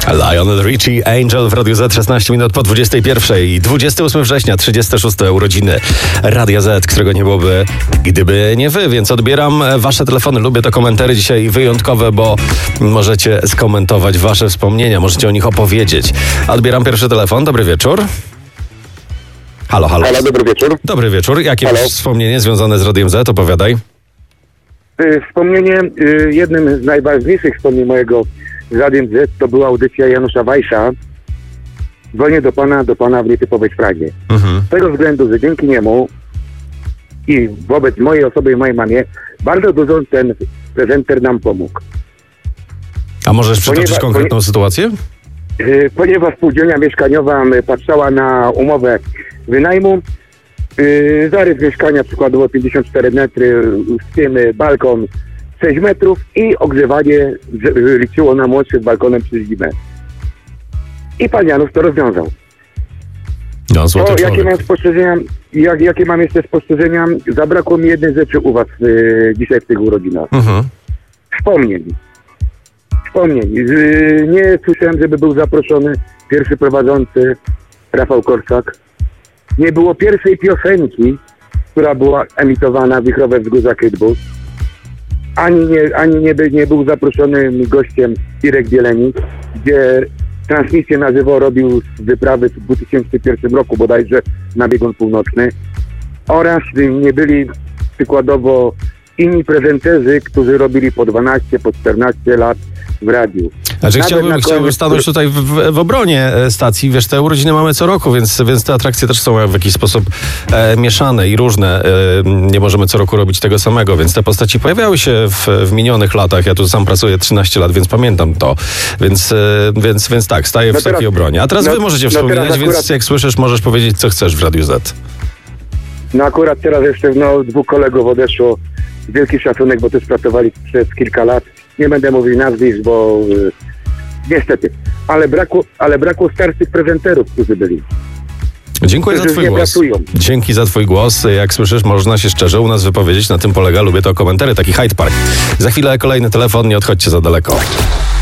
Lionel Richie, Angel w Radiu Z, 16 minut po 21. 28 września, 36. urodziny Radia Z, którego nie byłoby, gdyby nie wy, więc odbieram wasze telefony. Lubię te komentarze dzisiaj wyjątkowe, bo możecie skomentować wasze wspomnienia, możecie o nich opowiedzieć. Odbieram pierwszy telefon. Dobry wieczór. Halo. Halo, dobry wieczór. Dobry wieczór. Jakie masz wspomnienie związane z Radiem Z? Opowiadaj. Wspomnienie, jednym z najważniejszych wspomnień mojego z Radiem Z to była audycja Janusza Wajsa. Dzwonię do pana w nietypowej sprawie. Z tego względu, że dzięki niemu i wobec mojej osoby i mojej mamie bardzo dużo ten prezenter nam pomógł. A możesz przytoczyć konkretną sytuację? Ponieważ spółdzielnia mieszkaniowa patrzała na umowę wynajmu, zarys mieszkania przykładowo 54 metry, w tym balkon 6 metrów i ogrzewanie liczyło na młodszych balkonem przez zimę. I pan Janusz to rozwiązał. No, złoty człowiek. Jakie mam spostrzeżenia, jakie mam jeszcze spostrzeżenia? Zabrakło mi jednej rzeczy u was dzisiaj w tych urodzinach. Wspomnień. Nie słyszałem, żeby był zaproszony pierwszy prowadzący Rafał Korczak. Nie było pierwszej piosenki, która była emitowana w Wichrowe Wzgórza Kydbus. Ani nie był zaproszony gościem Irek Bielenik, gdzie transmisję na żywo robił z wyprawy w 2001 roku bodajże na biegun północny. Oraz nie byli przykładowo inni prezenterzy, którzy robili po 12, po 14 lat w radiu. Znaczy chciałbym stanąć tutaj w obronie stacji. Wiesz, te urodziny mamy co roku, więc te atrakcje też są w jakiś sposób mieszane i różne. Nie możemy co roku robić tego samego, więc te postaci pojawiały się w minionych latach. Ja tu sam pracuję 13 lat, więc pamiętam to. Więc tak, staję w takiej obronie. A teraz wy możecie wspominać, więc jak słyszysz, możesz powiedzieć, co chcesz w Radiu Z. No akurat teraz jeszcze dwóch kolegów odeszło. Wielki szacunek, bo też pracowali przez kilka lat. Nie będę mówił nazwisk, bo niestety. Ale brakło starszych prezenterów, którzy byli. Dziękuję za twój głos. Dzięki za twój głos. Jak słyszysz, można się szczerze u nas wypowiedzieć. Na tym polega, lubię to komentary, taki Hyde Park. Za chwilę kolejny telefon, nie odchodźcie za daleko.